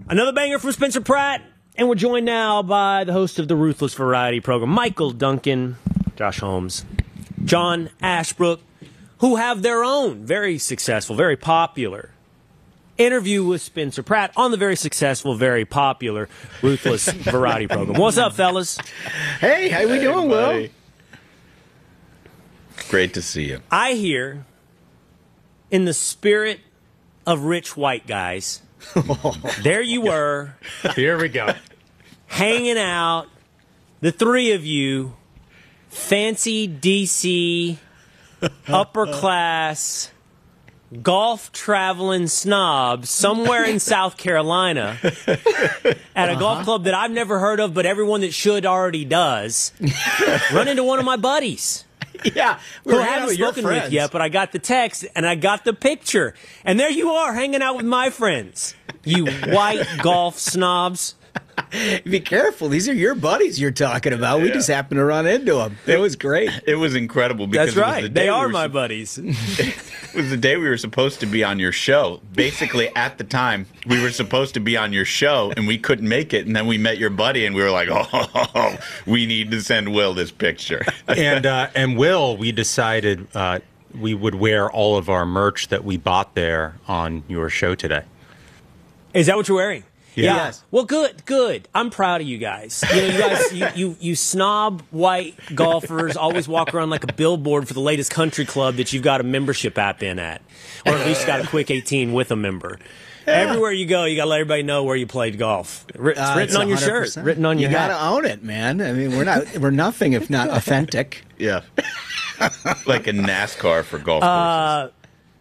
Another banger from Spencer Pratt, and we're joined now by the host of the Ruthless Variety program, Michael Duncan, Josh Holmes, John Ashbrook, who have their own very successful, very popular interview with Spencer Pratt on the very successful, very popular Ruthless Variety program. What's up, fellas? Hey, how we doing, Will? Great to see you. I hear, in the spirit of rich white guys, there you were. Here we go. Hanging out, the three of you, fancy DC, upper class, golf traveling snobs somewhere in South Carolina at a golf club that I've never heard of, but everyone that should already does. Run into one of my buddies. Yeah, who I haven't spoken with yet, but I got the text and I got the picture. And there you are, hanging out with my friends. You white golf snobs. Be careful. These are your buddies you're talking about. We just happened to run into them. It was great. It was incredible. Because That's right. It was the day they are my buddies. It was the day we were supposed to be on your show. Basically, at the time, we were supposed to be on your show, and we couldn't make it. And then we met your buddy, and we were like, oh, we need to send Will this picture. And Will, we decided we would wear all of our merch that we bought there on your show today. Is that what you're wearing? Yeah. Yes. Well, good. I'm proud of you guys. You know, you guys, you snob white golfers always walk around like a billboard for the latest country club that you've got a membership app in at, or at least got a Quick 18 with a member. Yeah. Everywhere you go, you got to let everybody know where you played golf. It's written on your shirt, written on your hat. You got to own it, man. I mean, we're nothing if not authentic. Yeah, like a NASCAR for golf courses.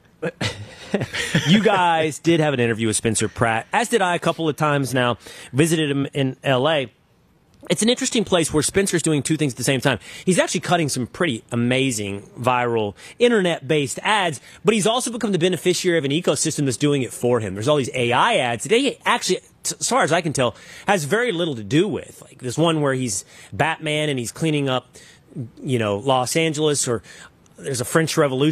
You guys did have an interview with Spencer Pratt, as did I a couple of times now. Visited him in L.A. It's an interesting place where Spencer's doing two things at the same time. He's actually cutting some pretty amazing viral internet-based ads, but he's also become the beneficiary of an ecosystem that's doing it for him. There's all these AI ads that he actually, as far as I can tell, has very little to do with. Like this one where he's Batman and he's cleaning up, Los Angeles, or there's a French Revolution